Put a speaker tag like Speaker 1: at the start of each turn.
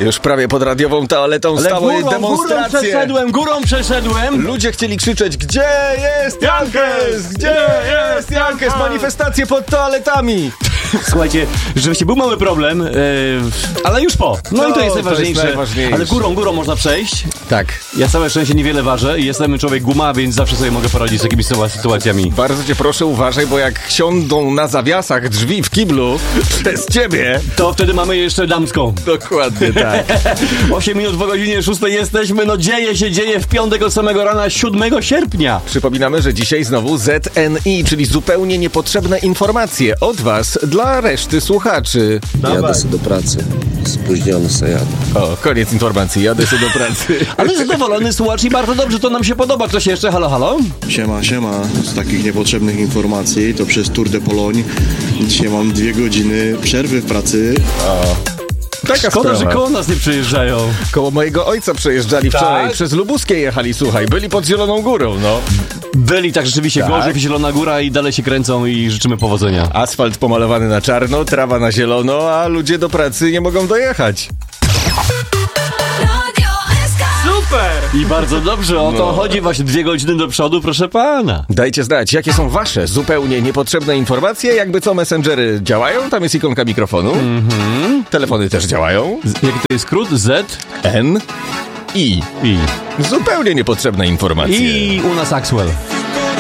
Speaker 1: Już prawie pod radiową toaletą stało jej demonstracje.
Speaker 2: Górą przeszedłem.
Speaker 1: Ludzie chcieli krzyczeć, gdzie jest Jankes? Gdzie jest Jankes? Manifestacje pod toaletami.
Speaker 2: Słuchajcie, rzeczywiście był mały problem, ale już po. No i to jest najważniejsze. Ale górą można przejść.
Speaker 1: Tak.
Speaker 2: Ja całe szczęście niewiele ważę i jestem człowiek guma, więc zawsze sobie mogę poradzić z jakimiś sytuacjami.
Speaker 1: Bardzo cię proszę, uważaj, bo jak siądą na zawiasach drzwi w kiblu przez ciebie,
Speaker 2: to wtedy mamy jeszcze damską.
Speaker 1: Dokładnie tak.
Speaker 2: 8 minut po godzinie 6 jesteśmy, no dzieje w piątek od samego rana 7 sierpnia.
Speaker 1: Przypominamy, że dzisiaj znowu ZNI, czyli zupełnie niepotrzebne informacje od was dla reszty słuchaczy.
Speaker 3: Jadę sobie do pracy. Spóźniony se jadę.
Speaker 1: O, koniec informacji. Jadę sobie do pracy.
Speaker 2: Ale zadowolony słuchacz i bardzo dobrze, to nam się podoba. Ktoś jeszcze? Halo, halo?
Speaker 4: Siema. Z takich niepotrzebnych informacji to przez Tour de Pologne dzisiaj mam 2 godziny przerwy w pracy.
Speaker 1: Taka
Speaker 2: Szkoda,
Speaker 1: sprawa.
Speaker 2: że koło nas nie przyjeżdżają.
Speaker 1: Koło mojego ojca przejeżdżali wczoraj, przez Lubuskie jechali, słuchaj, byli pod Zieloną Górą, no.
Speaker 2: Byli tak rzeczywiście,
Speaker 1: Tak.
Speaker 2: Gorzew i Zielona Góra i dalej się kręcą i życzymy powodzenia.
Speaker 1: Asfalt pomalowany na czarno, trawa na zielono, a ludzie do pracy nie mogą dojechać.
Speaker 2: Super! I bardzo dobrze, o to chodzi właśnie 2 godziny do przodu, proszę pana.
Speaker 1: Dajcie znać, jakie są wasze zupełnie niepotrzebne informacje, jakby co messengery działają, tam jest ikonka mikrofonu, telefony też działają,
Speaker 2: Jaki to jest skrót? Z?
Speaker 1: N, I. Zupełnie niepotrzebne informacje.
Speaker 2: I u nas Axwell.